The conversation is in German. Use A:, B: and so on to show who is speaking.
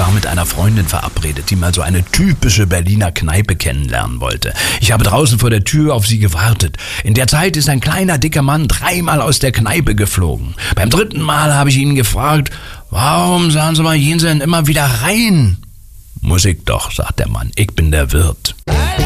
A: war mit einer Freundin verabredet, die mal so eine typische Berliner Kneipe kennenlernen wollte. Ich habe draußen vor der Tür auf sie gewartet. In der Zeit ist ein kleiner, dicker Mann 3-mal aus der Kneipe geflogen. Beim 3. Mal habe ich ihn gefragt, warum sagen Sie mal, gehen Sie denn immer wieder rein? Muss ich doch, sagt der Mann, ich bin der Wirt.